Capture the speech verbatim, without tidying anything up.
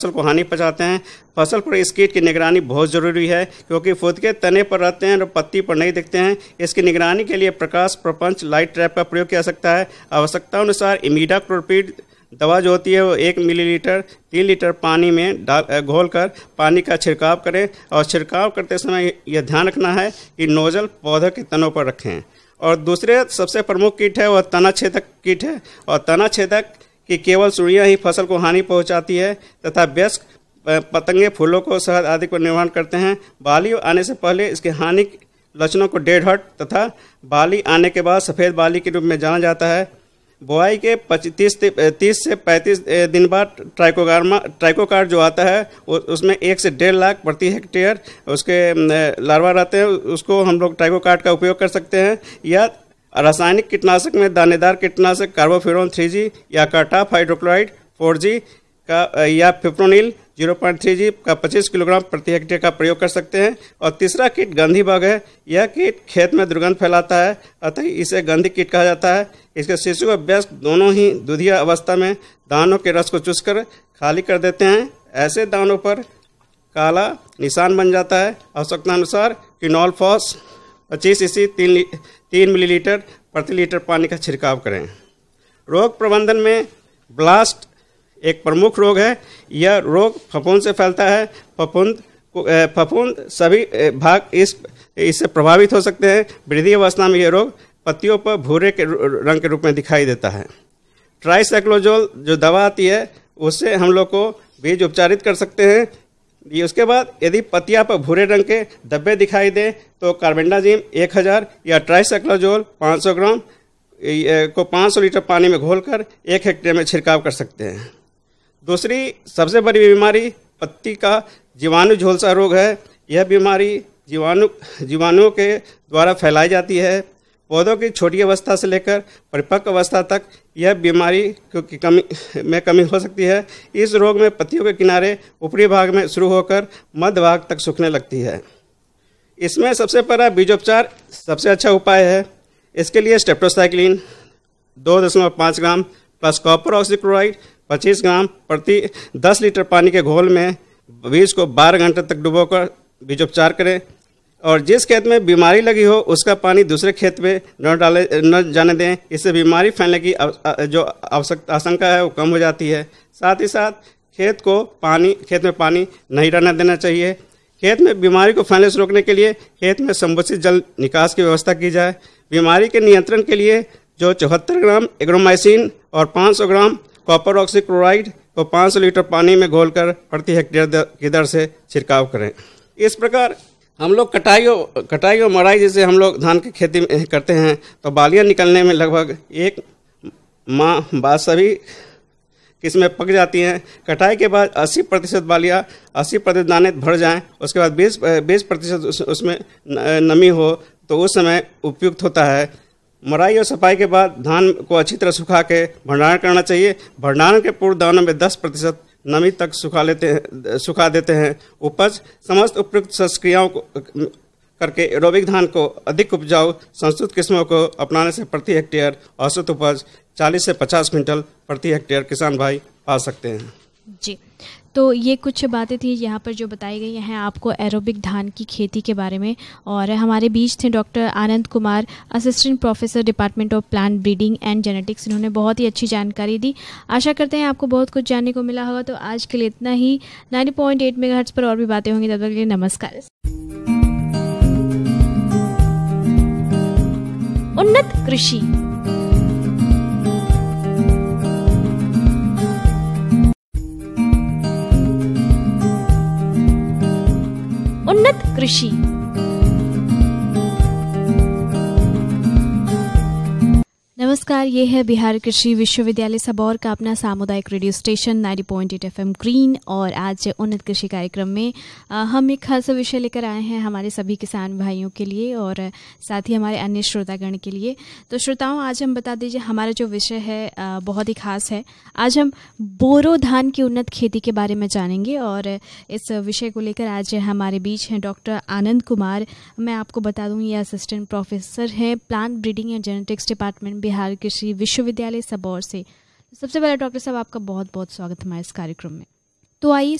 फसल को हानि पहुंचाते हैं। फसल पर इस कीट की निगरानी बहुत ज़रूरी है क्योंकि फुदके तने पर रहते हैं और पत्ती पर नहीं दिखते हैं। इसकी निगरानी के लिए प्रकाश प्रपंच लाइट ट्रैप का प्रयोग किया सकता है। आवश्यकता अनुसार इमिडाक्लोपीड दवा जो होती है वो एक मिलीलीटर तीन लीटर पानी में डाल घोलकर पानी का छिड़काव करें और छिड़काव करते समय यह ध्यान रखना है कि नोजल पौधे के तनों पर रखें। और दूसरे सबसे प्रमुख कीट है वह तना छेदक कीट है और तना छेदक की केवल सुड़ियाँ ही फसल को हानि पहुंचाती है तथा वयस्क पतंगे फूलों को शहद आदि को निर्माण करते हैं। बाली आने से पहले इसके हानि लक्षणों को डेड हट तथा बाली आने के बाद सफ़ेद बाली के रूप में जाना जाता है। बुआई के पच्चीस तीस से पैंतीस दिन बाद ट्राइकोगार्मा ट्राइकोकार्ड जो आता है उसमें एक से डेढ़ लाख प्रति हेक्टेयर उसके लार्वा रहते हैं, उसको हम लोग ट्राइकोकार्ड का उपयोग कर सकते हैं। या रासायनिक कीटनाशक में दानेदार कीटनाशक कार्बोफ्यूरॉन थ्री जी या कार्टाप हाइड्रोक्लोराइड फोर जी का या fipronil zero point three G का पच्चीस किलोग्राम प्रति हेक्टेयर का प्रयोग कर सकते हैं। और तीसरा कीट गंधी बग है। यह कीट खेत में दुर्गंध फैलाता है, अतः इसे गंधी कीट कहा जाता है। इसके शिशु व वयस्क दोनों ही दुधिया अवस्था में दानों के रस को चूसकर खाली कर देते हैं। ऐसे दानों पर काला निशान बन जाता है। आवश्यकतानुसार किनोल फॉस पच्चीस ईसी तीन तीन मिलीलीटर प्रति लीटर पानी का छिड़काव करें। रोग प्रबंधन में ब्लास्ट एक प्रमुख रोग है। यह रोग फफूंद से फैलता है। फफूंद फफूंद सभी भाग इस इससे प्रभावित हो सकते हैं। वृद्धि अवस्था में यह रोग पत्तियों पर भूरे के रंग के रूप में दिखाई देता है। ट्राइसाइक्लोजोल जो दवा आती है उससे हम लोग को बीज उपचारित कर सकते हैं। ये उसके बाद यदि पत्तियां पर भूरे रंग के धब्बे दिखाई दे तो कार्बेंडाजिम एक हज़ार या ट्राइसाइक्लोजोल पाँच सौ ग्राम को पाँच सौ लीटर पानी में घोलकर एक हेक्टेयर में छिड़काव कर सकते हैं। दूसरी सबसे बड़ी बीमारी पत्ती का जीवाणु झोलसा रोग है। यह बीमारी जीवाणु जीवाणुओं के द्वारा फैलाई जाती है। पौधों की छोटी अवस्था से लेकर परिपक्व अवस्था तक यह बीमारी की कमी में कमी हो सकती है। इस रोग में पत्तियों के किनारे ऊपरी भाग में शुरू होकर मध्य भाग तक सूखने लगती है। इसमें सबसे पहला बीजोपचार सबसे अच्छा उपाय है। इसके लिए स्टेप्टोसाइक्लिन दो दशमलव पाँच ग्राम प्लस कॉपर ऑक्सीक्लोराइड पच्चीस ग्राम प्रति दस लीटर पानी के घोल में बीज को बारह घंटे तक डुबोकर बीजोपचार करें। और जिस खेत में बीमारी लगी हो उसका पानी दूसरे खेत में न डाले न जाने दें। इससे बीमारी फैलने की जो आवश्यकता आशंका है वो कम हो जाती है। साथ ही साथ खेत को पानी खेत में पानी नहीं रहने देना चाहिए। खेत में बीमारी को फैलने से रोकने के लिए खेत में संबंधित जल निकास की व्यवस्था की जाए। बीमारी के नियंत्रण के लिए जो चौहत्तर ग्राम एग्रोमाइसिन और पाँच सौ ग्राम कॉपर ऑक्सीक्लोराइड को पाँच सौ लीटर पानी में घोलकर प्रति हेक्टेयर की दर से छिड़काव करें। इस प्रकार हम लोग कटाई और कटाई और मड़ाई जैसे हम लोग धान की खेती करते हैं तो बालियां निकलने में लगभग एक माह बाद सभी किस्में पक जाती हैं। कटाई के बाद अस्सी प्रतिशत बालियाँ अस्सी प्रतिशत दाने भर जाएं, उसके बाद बीस बीस प्रतिशत उसमें नमी हो तो उस समय उपयुक्त होता है। मड़ाई और सफाई के बाद धान को अच्छी तरह सुखा के भंडारण करना चाहिए। भंडारण के पूर्व दानों में दस प्रतिशत नमी तक सुखा लेते हैं सुखा देते हैं। उपज समस्त उपयुक्त संक्रियाओं को करके एरोबिक धान को अधिक उपजाऊ संस्कृत किस्मों को अपनाने से प्रति हेक्टेयर औसत उपज चालीस से पचास क्विंटल प्रति हेक्टेयर किसान भाई पा सकते हैं। जी, तो ये कुछ बातें थी यहाँ पर जो बताई गई हैं आपको एरोबिक धान की खेती के बारे में। और हमारे बीच थे doctor Anand Kumar, assistant professor department of plant breeding and genetics. इन्होंने बहुत ही अच्छी जानकारी दी। आशा करते हैं आपको बहुत कुछ जानने को मिला होगा। तो आज के लिए इतना ही। नाइंटी पॉइंट एट मेगाहर्ट्ज़ पर और भी बातें होंगी, तब तक के लिए नमस्कार। उन्नत कृषि उन्नत कृषि नमस्कार, ये है बिहार कृषि विश्वविद्यालय सबौर का अपना सामुदायिक radio station ninety point eight FM green. और आज उन्नत कृषि कार्यक्रम में आ, हम एक खास विषय लेकर आए हैं हमारे सभी किसान भाइयों के लिए और साथ ही हमारे अन्य श्रोतागण के लिए। तो श्रोताओं, आज हम बता दीजिए हमारा जो विषय है आ, बहुत ही खास है। आज हम बोरो धान की उन्नत खेती के बारे में जानेंगे और इस विषय को लेकर आज हमारे बीच हैं डॉक्टर आनंद कुमार। मैं आपको बता दूँ ये असिस्टेंट प्रोफेसर हैं plant breeding and genetics department Bihar कृषि विश्वविद्यालय सबौर से। सबसे पहले डॉक्टर साहब आपका बहुत बहुत स्वागत हमारे इस कार्यक्रम में। तो आइए